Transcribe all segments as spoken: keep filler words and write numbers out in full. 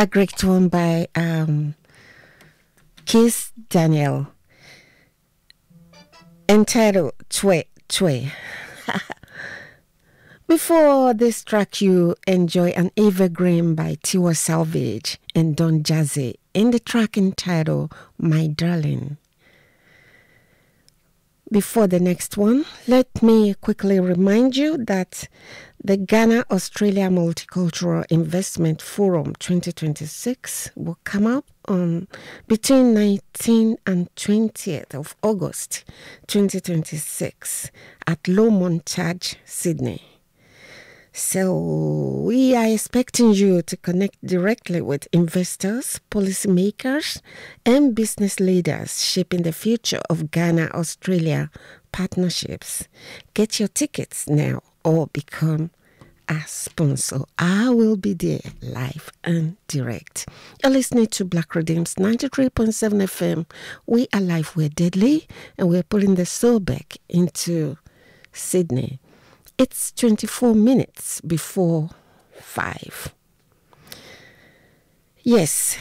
A great one by um, Kiss Daniel, entitled Twe Twe. Before this track, you enjoy an evergreen by Tiwa Savage and Don Jazzy in the track entitled My Darling. Before the next one, let me quickly remind you that the Ghana-Australia Multicultural Investment Forum twenty twenty-six will come up on between nineteenth and twentieth of August twenty twenty-six at Low Montage, Sydney. So we are expecting you to connect directly with investors, policymakers, and business leaders shaping the future of Ghana-Australia partnerships. Get your tickets now or become a sponsor. I will be there live and direct. You're listening to Black Rhythms ninety-three point seven F M. We are live, we're deadly, and we're pulling the soul back into Sydney. It's twenty-four minutes before five. Yes.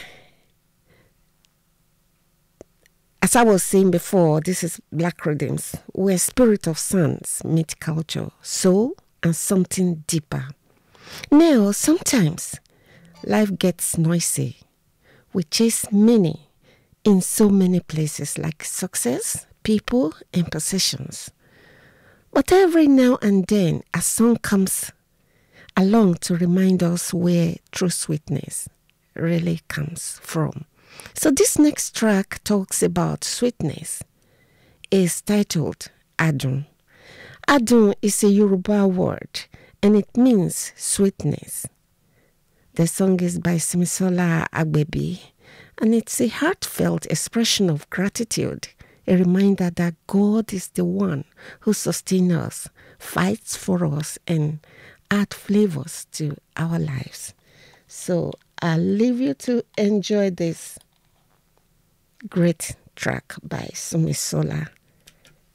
As I was saying before, this is Black Rhythms, where spirit of sounds meet culture, soul, and something deeper. Now, sometimes life gets noisy. We chase many in so many places like success, people, and possessions. But every now and then, a song comes along to remind us where true sweetness really comes from. So this next track talks about sweetness. It's titled Adun. Adun is a Yoruba word, and it means sweetness. The song is by Simisola Agbebi, and it's a heartfelt expression of gratitude, a reminder that God is the one who sustains us, fights for us, and adds flavors to our lives. So I'll leave you to enjoy this great track by Sumisola